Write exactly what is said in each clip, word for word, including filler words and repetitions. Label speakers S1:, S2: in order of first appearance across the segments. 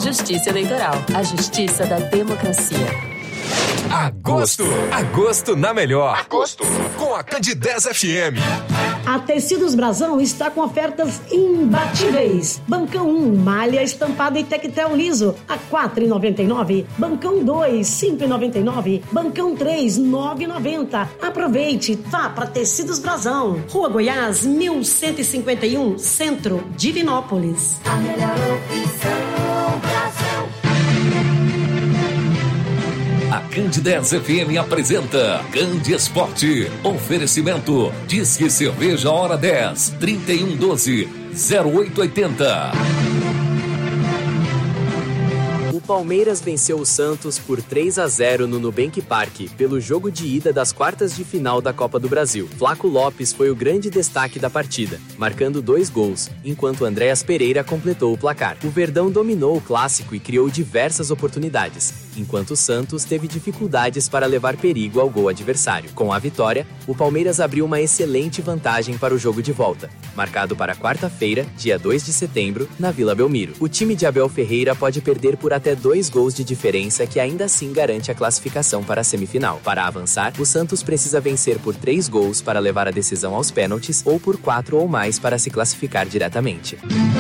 S1: Justiça Eleitoral, a justiça da democracia.
S2: Agosto, agosto na melhor. Agosto com a Candidez F M.
S3: A Tecidos Brasão está com ofertas imbatíveis. Bancão um, malha estampada e tectel liso, a quatro reais e noventa e nove centavos. Bancão dois, cinco reais e noventa e nove centavos. Bancão três, nove reais e noventa centavos. Aproveite, vá para Tecidos Brasão. Rua Goiás, mil cento e cinquenta e um, Centro, Divinópolis.
S4: A melhor opção, Brasão.
S5: A Candidez F M apresenta Candi Esporte. Oferecimento Disque Cerveja Hora dez, trinta e um doze, zero oito oitenta.
S6: O Palmeiras venceu o Santos por três a zero no Nubank Park, pelo jogo de ida das quartas de final da Copa do Brasil. Flaco Lopes foi o grande destaque da partida, marcando dois gols, enquanto Andréas Pereira completou o placar. O Verdão dominou o clássico e criou diversas oportunidades, enquanto o Santos teve dificuldades para levar perigo ao gol adversário. Com a vitória, o Palmeiras abriu uma excelente vantagem para o jogo de volta, marcado para quarta-feira, dia dois de setembro, na Vila Belmiro. O time de Abel Ferreira pode perder por até dois gols de diferença, que ainda assim garante a classificação para a semifinal. Para avançar, o Santos precisa vencer por três gols para levar a decisão aos pênaltis ou por quatro ou mais para se classificar diretamente.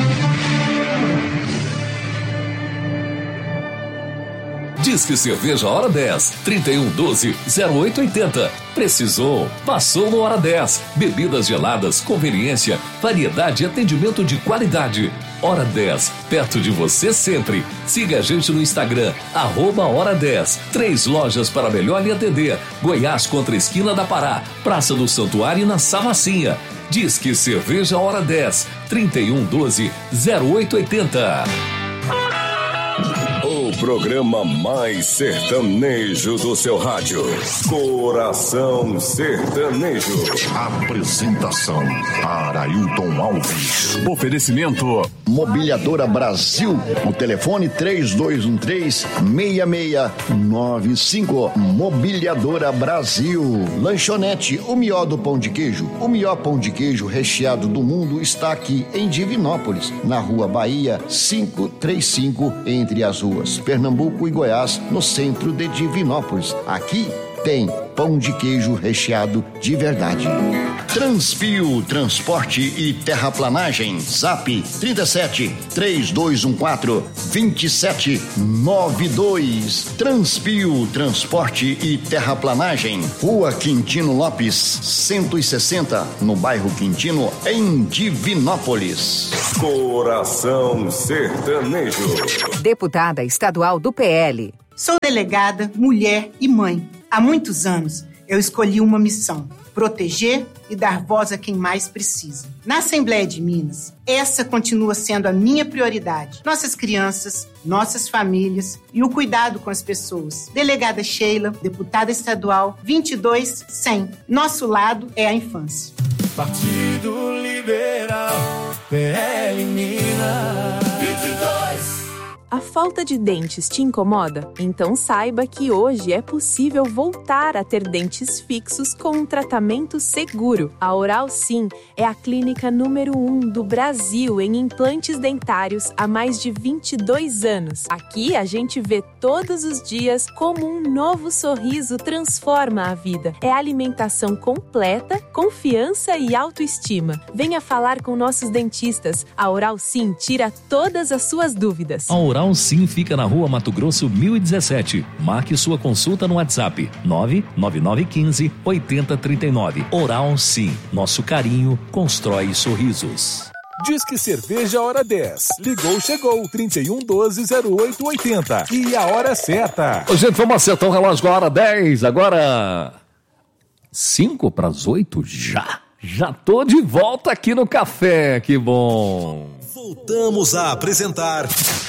S5: Disque Cerveja Hora dez, trinta e um doze, zero oito oitenta. Precisou? Passou no Hora dez. Bebidas geladas, conveniência, variedade e atendimento de qualidade. Hora dez, perto de você sempre. Siga a gente no Instagram, arroba Hora dez. Três lojas para melhor lhe atender. Goiás contra a esquina da Pará, Praça do Santuário e na Savacinha. Disque Cerveja Hora dez, trinta e um doze, zero oito oitenta.
S7: O programa mais sertanejo do seu rádio. Coração Sertanejo.
S8: Apresentação: Arailton Alves.
S9: Oferecimento: Mobiliadora Brasil. O telefone três dois um três, seis seis nove cinco. Mobiliadora Brasil. Lanchonete O Mió do Pão de Queijo. O melhor pão de queijo recheado do mundo está aqui em Divinópolis, na Rua Bahia quinhentos e trinta e cinco, entre as ruas Pernambuco e Goiás, no centro de Divinópolis. Aqui tem pão de queijo recheado de verdade. Transpio, transporte e terraplanagem. Zap trinta e sete, três dois um quatro, dois sete nove dois. Transpio, transporte e terraplanagem. Rua Quintino Lopes, cento e sessenta, no bairro Quintino, em Divinópolis.
S7: Coração Sertanejo.
S10: Deputada estadual do P L.
S11: Sou delegada, mulher e mãe. Há muitos anos, eu escolhi uma missão: proteger e dar voz a quem mais precisa. Na Assembleia de Minas, essa continua sendo a minha prioridade. Nossas crianças, nossas famílias e o cuidado com as pessoas. Delegada Sheila, deputada estadual vinte e dois cem. Nosso lado é a infância.
S4: Partido Liberal, P L Minas. vinte e dois.
S12: A falta de dentes te incomoda? Então saiba que hoje é possível voltar a ter dentes fixos com um tratamento seguro. A Oral Sim é a clínica número um do Brasil em implantes dentários há mais de vinte e dois anos. Aqui a gente vê todos os dias como um novo sorriso transforma a vida. É alimentação completa, confiança e autoestima. Venha falar com nossos dentistas. A Oral Sim tira todas as suas dúvidas.
S5: A Oral Sim fica na Rua Mato Grosso mil e dezessete. Marque sua consulta no WhatsApp nove nove nove um cinco, oito zero três nove. Oral Sim, nosso carinho constrói sorrisos.
S2: Disque Cerveja Hora dez. Ligou, chegou. trinta e um doze, zero oito oitenta. E a hora certa.
S5: Ô, gente, vamos acertar o relógio com a hora dez. Agora, cinco para as oito já. Já tô de volta aqui no café. Que bom.
S13: Voltamos a apresentar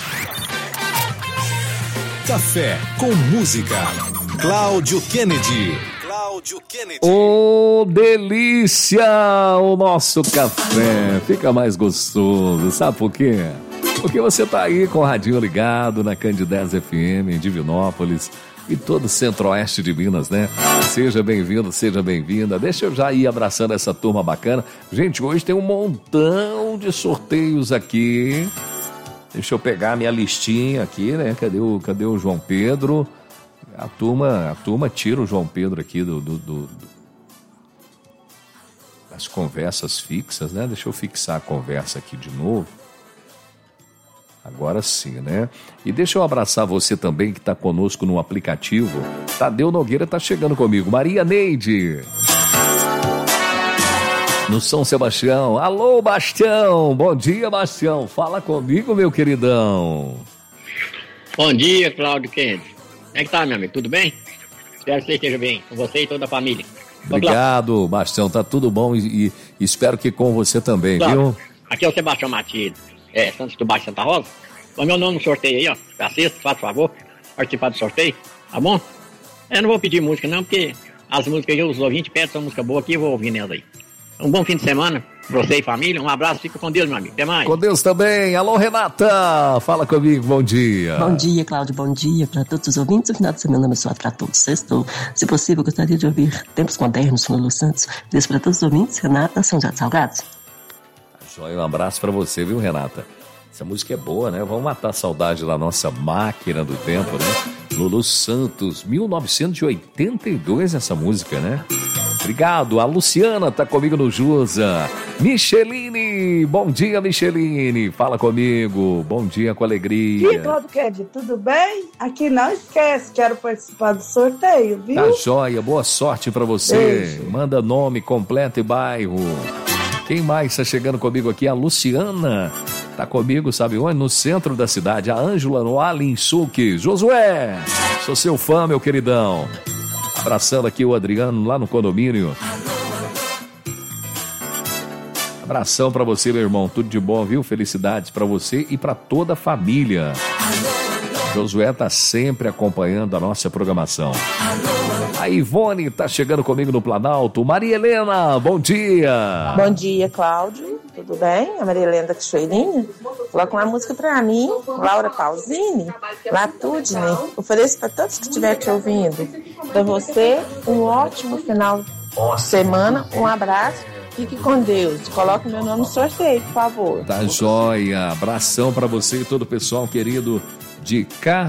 S13: Café com Música. Cláudio Kennedy. Cláudio Kennedy.
S5: Ô, oh, delícia! O nosso café fica mais gostoso. Sabe por quê? Porque você tá aí com o radinho ligado na Candidez F M em Divinópolis e todo o centro-oeste de Minas, né? Seja bem-vindo, seja bem-vinda. Deixa eu já ir abraçando essa turma bacana. Gente, hoje tem um montão de sorteios aqui.
S14: Deixa eu pegar a minha listinha aqui, né? Cadê o, cadê o João Pedro? A turma, a turma tira o João Pedro aqui do, do, do, do, das conversas fixas, né? Deixa eu fixar a conversa aqui de novo. Agora sim, né? E deixa eu abraçar você também que está conosco no aplicativo. Tadeu Nogueira está chegando comigo. Maria Neide. No São Sebastião. Alô, Bastião. Bom dia, Bastião. Fala comigo, meu queridão.
S15: Bom dia, Cláudio Kennedy. Como é que tá, meu amigo? Tudo bem? Espero que você esteja bem. Com você e toda a família.
S14: Obrigado, Bastião. Tá tudo bom e, e espero que com você também, Cláudio, viu?
S15: Aqui é o Sebastião Matilde. É, Santos do Baixo Santa Rosa. Põe meu nome no sorteio aí, ó. Assista, faz favor. Participar do sorteio, tá bom? Eu não vou pedir música não, porque as músicas que os ouvintes pedem são música boa aqui, eu vou ouvir nelas aí. Um bom fim de semana, você e família. Um abraço, fica com Deus, meu amigo. Até mais.
S14: Com Deus também. Alô, Renata. Fala comigo, bom dia.
S16: Bom dia, Cláudio. Bom dia para todos os ouvintes. O final de semana abençoado para todos. Sextou. Se possível, gostaria de ouvir Tempos Modernos com Lulu Santos. Beijo para todos os ouvintes. Renata, São José dos Salgados.
S14: Joia, um abraço para você, viu, Renata? Essa música é boa, né? Vamos matar a saudade da nossa máquina do tempo, né? Lulu Santos, mil novecentos e oitenta e dois essa música, né? Obrigado. A Luciana tá comigo no Jusa. Micheline, bom dia, Micheline. Fala comigo. Bom dia com alegria.
S17: E aí, Cláudio Kennedy, tudo bem? Aqui não esquece, quero participar do sorteio, viu?
S14: Tá joia, boa sorte pra você.
S17: Beijo.
S14: Manda nome completo e bairro. Quem mais está chegando comigo aqui? A Luciana. Tá comigo, sabe onde? No centro da cidade. A Ângela no Alinsuque. Josué, sou seu fã, meu queridão. Abraçando aqui o Adriano lá no condomínio. Abração pra você, meu irmão. Tudo de bom, viu? Felicidades pra você e pra toda a família. Josué tá sempre acompanhando a nossa programação. A Ivone tá chegando comigo no Planalto. Maria Helena, bom dia.
S18: Bom dia, Cláudio. Tudo bem? A Maria Helena da Cachoeirinha. Coloca uma música pra mim, Laura Pausini, Latudine. Ofereço pra todos que estiverem te ouvindo. Pra você, um ótimo final de semana. Um abraço. Fique com Deus. Coloque meu nome no sorteio, por favor.
S14: Tá joia. Abração pra você e todo o pessoal querido de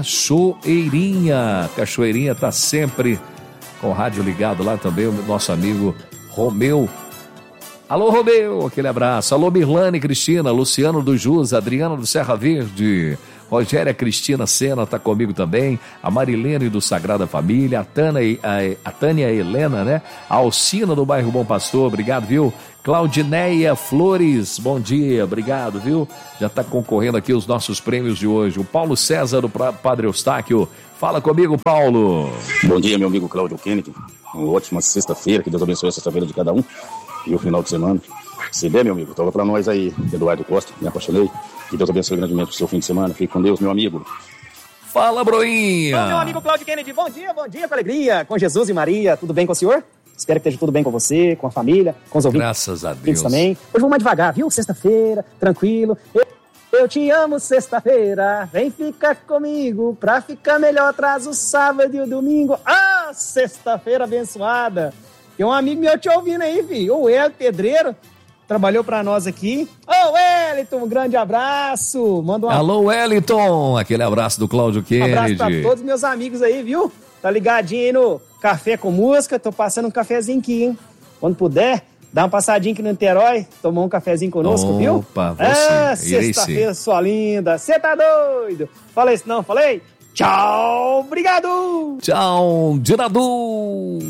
S14: Cachoeirinha. Cachoeirinha tá sempre com o rádio ligado lá também, o nosso amigo Romeu. Alô, Romeu, aquele abraço. Alô, Mirlane Cristina, Luciano do Jus, Adriana do Serra Verde, Rogéria Cristina Sena tá comigo também, a Marilene do Sagrada Família, a Tânia, a, a Tânia Helena, né? A Alcina do bairro Bom Pastor, obrigado, viu? Claudineia Flores, bom dia, obrigado, viu? Já tá concorrendo aqui os nossos prêmios de hoje. O Paulo César do Padre Eustáquio, fala comigo, Paulo.
S19: Bom dia, meu amigo Cláudio Kennedy. Uma ótima sexta-feira, que Deus abençoe a sexta-feira de cada um. E o final de semana. Se der, meu amigo, toca pra nós aí, Eduardo Costa, me apaixonei. Que Deus abençoe grandemente o seu fim de semana. Fique com Deus, meu amigo.
S14: Fala, Broinha!
S20: Bom, meu amigo Cláudio Kennedy, bom dia, bom dia, com alegria, com Jesus e Maria, tudo bem com o senhor? Espero que esteja tudo bem com você, com a família, com os ouvintes.
S14: Graças a Deus.
S20: Também. Hoje vamos mais devagar, viu? Sexta-feira, tranquilo. Eu, eu te amo, sexta-feira, vem ficar comigo, pra ficar melhor, traz o sábado e o domingo. Ah, sexta-feira abençoada. Tem um amigo meu te ouvindo aí, filho, o El Pedreiro, trabalhou pra nós aqui. Ô, oh, Wellington, um grande abraço. Manda um
S14: Alô, Wellington, aquele abraço do Cláudio Kennedy.
S20: Um abraço pra todos os meus amigos aí, viu? Tá ligadinho aí no Café com Música, tô passando um cafezinho aqui, hein? Quando puder, dá uma passadinha aqui no Niterói, tomar um cafezinho conosco,
S14: Opa,
S20: viu?
S14: Opa, você.
S20: É, sexta-feira, sua linda. Você tá doido? Falei isso não, falei? Tchau, obrigado!
S14: Tchau, Dinadu!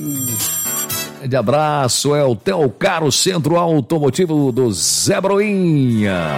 S14: De abraço, é o Theo Caro, Centro Automotivo do Zé Broinha.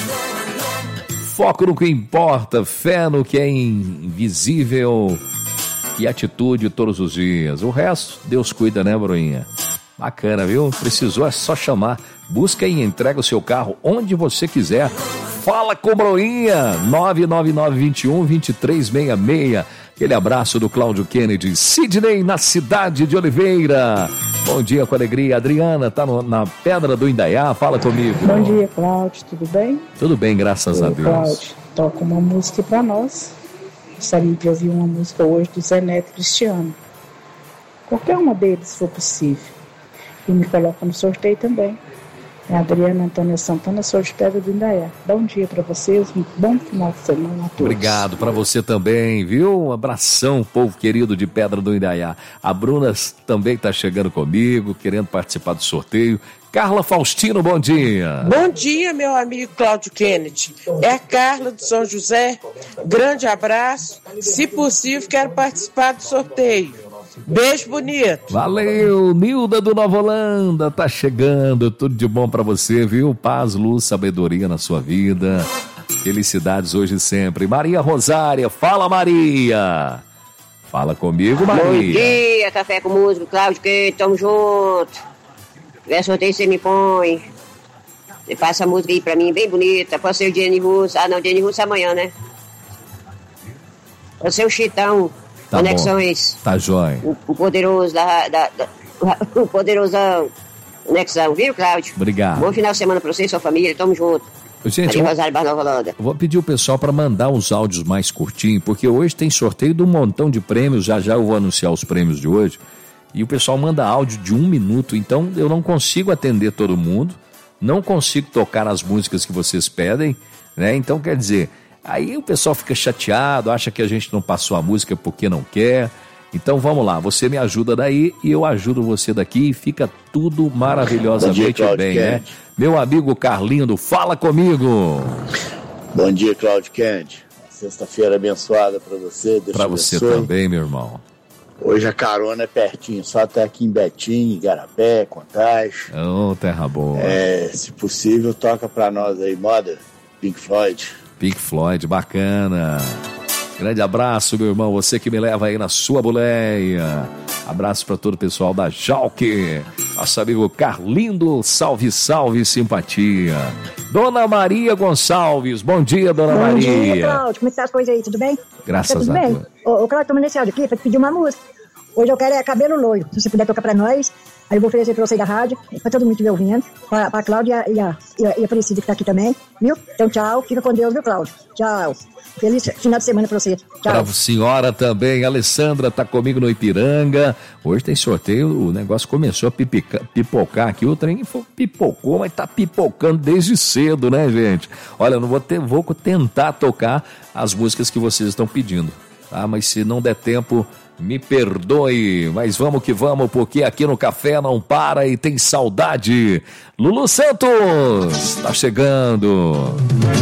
S14: Foco no que importa, fé no que é invisível e atitude todos os dias. O resto, Deus cuida, né, Broinha? Bacana, viu? Precisou, é só chamar. Busca e entrega o seu carro onde você quiser. Fala com Broinha, nove nove nove, dois um, dois três seis seis. Aquele abraço do Cláudio Kennedy. Sidney, na cidade de Oliveira. Bom dia com alegria. Adriana, tá no, na Pedra do Indaiá. Fala comigo.
S21: Bom dia, Cláudio. Tudo bem?
S14: Tudo bem, graças
S21: Oi,
S14: a Deus.
S21: Cláudio, toca uma música pra nós. Gostaria de ouvir uma música hoje do Zé Neto Cristiano. Qualquer uma deles, se for possível. E me coloca no sorteio também. É a Adriana Antônia Santana, sou de Pedra do Indaiá. Bom dia para vocês, um bom final de semana a todos.
S14: Obrigado para você também, viu? Um abração, povo querido de Pedra do Indaiá. A Bruna também está chegando comigo, querendo participar do sorteio. Carla Faustino, bom dia.
S1: Bom dia, meu amigo Cláudio Kennedy. É a Carla de São José. Grande abraço. Se possível, quero participar do sorteio. Beijo bonito.
S14: Valeu, Nilda do Nova Holanda, tá chegando, tudo de bom pra você, viu? Paz, luz, sabedoria na sua vida. Felicidades hoje e sempre. Maria Rosária, fala Maria. Fala comigo, Maria.
S22: Bom dia, Café com Música, Cláudio, que tamo junto. Se tiver sorteio, você me põe. Você faz essa música aí pra mim, bem bonita. Pode ser o Jenny Russo. Ah, não, Jenny Russo é amanhã, né? Pode ser o Chitão.
S14: Tá
S22: Conexões.
S14: Bom. Tá jóia.
S22: O, o poderoso da, da, da. O poderosão. Conexão, viu, Cláudio?
S14: Obrigado.
S22: Bom final de semana pra você e sua família. Tamo junto.
S14: Gente,
S22: Maria
S14: eu,
S22: Rosário, Bar Nova Holanda.
S14: eu vou pedir o pessoal para mandar os áudios mais curtinhos, porque hoje tem sorteio de um montão de prêmios. Já já eu vou anunciar os prêmios de hoje. E o pessoal manda áudio de um minuto. Então eu não consigo atender todo mundo. Não consigo tocar as músicas que vocês pedem, né? Então quer dizer. Aí o pessoal fica chateado, acha que a gente não passou a música porque não quer. Então vamos lá, você me ajuda daí e eu ajudo você daqui e fica tudo maravilhosamente
S23: Bom dia,
S14: bem,
S23: Kennedy.
S14: né? Meu amigo Carlindo, fala comigo.
S23: Bom dia, Cláudio Kennedy. Sexta-feira abençoada para você. Deus
S14: Para
S23: te
S14: você
S23: abençoe.
S14: também, meu irmão.
S23: Hoje a carona é pertinho, só até aqui em Betim, Igarapé, Contagem.
S14: Ô, terra boa.
S23: É, se possível, toca para nós aí, moda Pink Floyd.
S14: Pink Floyd, bacana. Grande abraço, meu irmão, você que me leva aí na sua boleia. Abraço para todo o pessoal da Jalque. Nosso amigo Carlindo, salve, salve, simpatia. Dona Maria Gonçalves, bom dia, Dona
S24: bom
S14: Maria.
S24: Bom dia, Cláudio, como é que tá as coisas aí, tudo bem?
S14: Graças
S24: tá tudo
S14: a
S24: bem?
S14: Deus.
S24: Ô, ô Cláudio, tô mandando esse áudio aqui pra te pedir uma música. Hoje eu quero é Cabelo Loiro, se você puder tocar pra nós. Aí eu vou oferecer pra você da rádio, pra todo mundo que estiver ouvindo, pra, pra Cláudia e a, e, a, e a Aparecida que tá aqui também, viu? Então tchau, fica com Deus, viu, Cláudio? Tchau. Feliz final de semana pra você. Tchau.
S14: Pra senhora também, Alessandra tá comigo no Ipiranga. Hoje tem sorteio, o negócio começou a pipica, pipocar aqui, o trem pipocou, mas tá pipocando desde cedo, né, gente? Olha, eu não vou, ter, vou tentar tocar as músicas que vocês estão pedindo, tá? Mas se não der tempo, me perdoe, mas vamos que vamos, porque aqui no Café não para e tem saudade. Lulu Santos tá chegando.